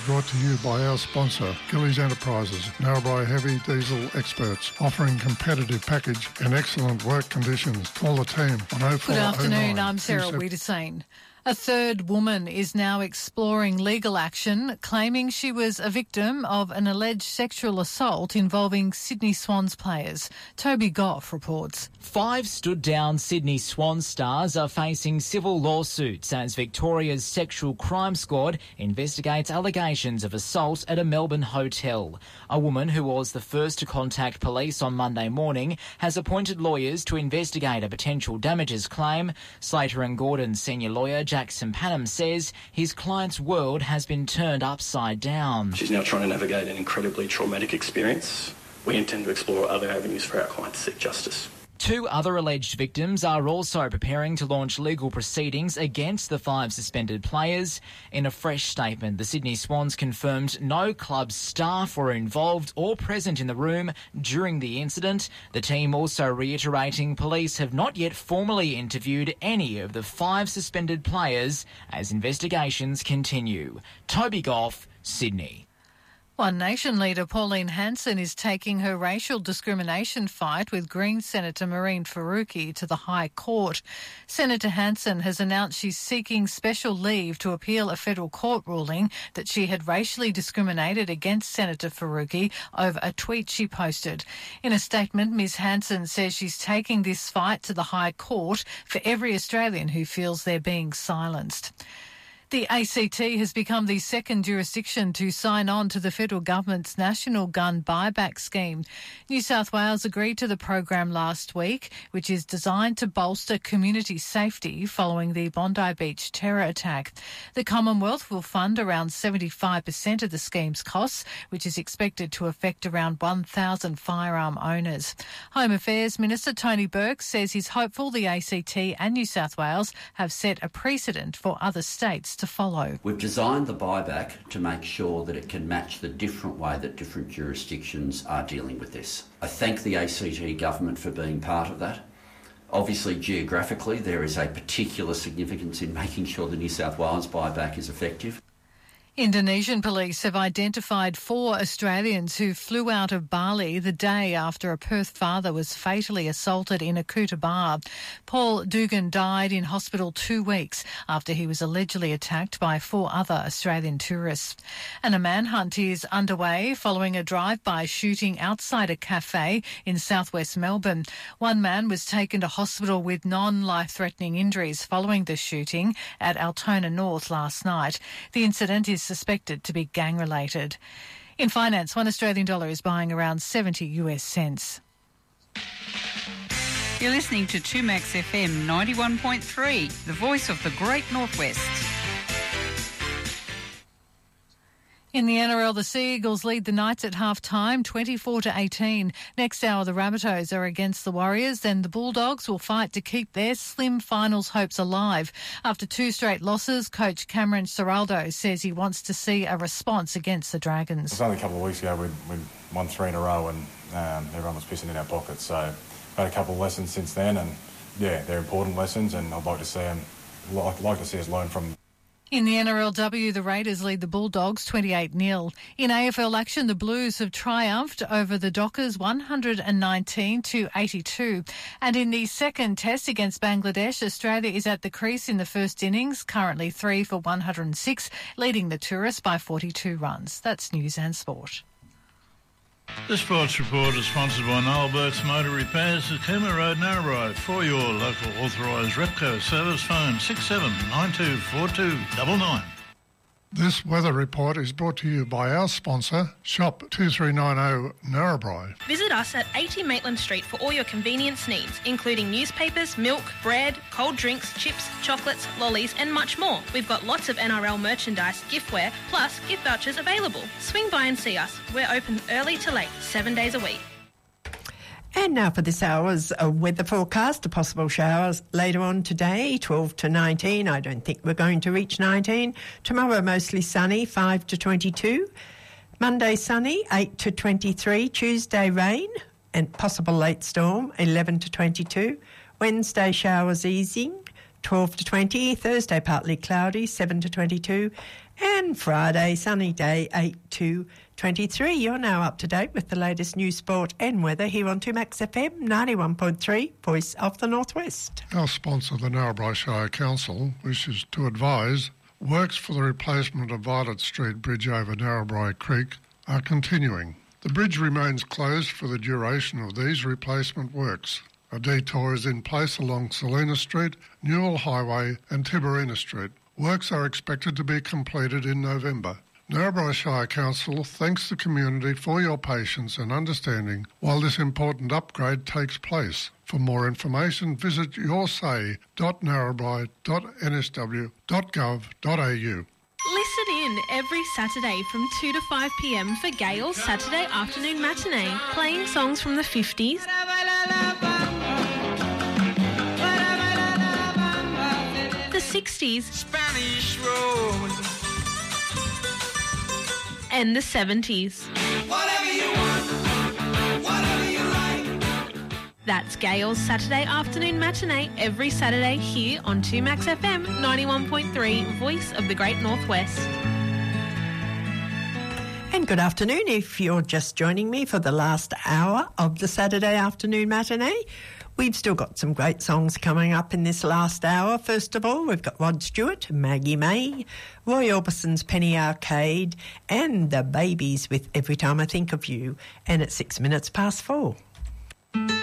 brought to you by our sponsor, Gillies Enterprises, Narrabri heavy diesel experts, offering competitive package and excellent work conditions. Call the team on 0409. Good afternoon, I'm Sarah Wiedersane. A third woman is now exploring legal action, claiming she was a victim of an alleged sexual assault involving Sydney Swans players. Toby Goff reports. 5 stood-down Sydney Swans stars are facing civil lawsuits as Victoria's Sexual Crime Squad investigates allegations of assault at a Melbourne hotel. A woman who was the first to contact police on Monday morning has appointed lawyers to investigate a potential damages claim. Slater and Gordon senior lawyer Jackson Panham says his client's world has been turned upside down. She's now trying to navigate an incredibly traumatic experience. We intend to explore other avenues for our client to seek justice. 2 other alleged victims are also preparing to launch legal proceedings against the 5 suspended players. In a fresh statement, the Sydney Swans confirmed no club staff were involved or present in the room during the incident. The team also reiterating police have not yet formally interviewed any of the 5 suspended players as investigations continue. Toby Goff, Sydney. One Nation leader Pauline Hanson is taking her racial discrimination fight with Greens Senator Mehreen Faruqi to the High Court. Senator Hanson has announced she's seeking special leave to appeal a federal court ruling that she had racially discriminated against Senator Faruqi over a tweet she posted. In a statement, Ms Hanson says she's taking this fight to the High Court for every Australian who feels they're being silenced. The ACT has become the second jurisdiction to sign on to the federal government's national gun buyback scheme. New South Wales agreed to the program last week, which is designed to bolster community safety following the Bondi Beach terror attack. The Commonwealth will fund around 75% of the scheme's costs, which is expected to affect around 1,000 firearm owners. Home Affairs Minister Tony Burke says he's hopeful the ACT and New South Wales have set a precedent for other states to follow. We've designed the buyback to make sure that it can match the different way that different jurisdictions are dealing with this. I thank the ACT government for being part of that. Obviously, geographically, there is a particular significance in making sure the New South Wales buyback is effective. Indonesian police have identified 4 Australians who flew out of Bali the day after a Perth father was fatally assaulted in a Kuta bar. Paul Dugan died in hospital 2 weeks after he was allegedly attacked by 4 other Australian tourists. And a manhunt is underway following a drive-by shooting outside a cafe in southwest Melbourne. One man was taken to hospital with non-life-threatening injuries following the shooting at Altona North last night. The incident is suspected to be gang-related. In finance, $1 Australian is buying around 70 US cents. You're listening to 2Max FM 91.3, the voice of the Great Northwest. In the NRL, the Sea Eagles lead the Knights at half-time, 24-18. Next hour, the Rabbitohs are against the Warriors. Then the Bulldogs will fight to keep their slim finals hopes alive. After 2 straight losses, coach Cameron Ciraldo says he wants to see a response against the Dragons. It's only a couple of weeks ago we won 3 in a row and everyone was pissing in our pockets. So I've had a couple of lessons since then and, yeah, they're important lessons and I'd like to see us learn from them. In the NRLW, the Raiders lead the Bulldogs 28-0. In AFL action, the Blues have triumphed over the Dockers 119-82. And in the second test against Bangladesh, Australia is at the crease in the first innings, currently 3 for 106, leading the Tourists by 42 runs. That's News and Sport. The Sports Report is sponsored by Noel Burke's Motor Repairs at Cooma Road, Narrabri. For your local authorised Repco service, phone 67924299. This weather report is brought to you by our sponsor, Shop 2390 Narrabri. Visit us at 80 Maitland Street for all your convenience needs, including newspapers, milk, bread, cold drinks, chips, chocolates, lollies and much more. We've got lots of NRL merchandise, giftware, plus gift vouchers available. Swing by and see us. We're open early to late, 7 days a week. And now for this hour's weather forecast. Possible showers later on today, 12 to 19. I don't think we're going to reach 19. Tomorrow, mostly sunny, 5 to 22. Monday, sunny, 8 to 23. Tuesday, rain and possible late storm, 11 to 22. Wednesday, showers easing, 12 to 20. Thursday, partly cloudy, 7 to 22. And Friday, sunny day, 8 to 23. You're now up to date with the latest news, sport and weather here on 2Max FM 91.3, Voice of the Northwest. Our sponsor, the Narrabri Shire Council, wishes to advise works for the replacement of Violet Street Bridge over Narrabri Creek are continuing. The bridge remains closed for the duration of these replacement works. A detour is in place along Selina Street, Newell Highway and Tiberina Street. Works are expected to be completed in November. Narrabri Shire Council thanks the community for your patience and understanding while this important upgrade takes place. For more information, visit yoursay.narrabri.nsw.gov.au. Listen in every Saturday from 2 to 5 p.m. for Gail's Saturday Afternoon Matinee, playing songs from the 50s, the 60s, Spanish Rose, and the 70s. Whatever you want, whatever you like. That's Gail's Saturday Afternoon Matinee every Saturday here on 2Max FM 91.3, Voice of the Great Northwest. And good afternoon if you're just joining me for the last hour of the Saturday Afternoon Matinee. We've still got some great songs coming up in this last hour. First of all, we've got Rod Stewart, Maggie May, Roy Orbison's Penny Arcade, and the Babies with Every Time I Think of You. And it's 6 minutes past 4.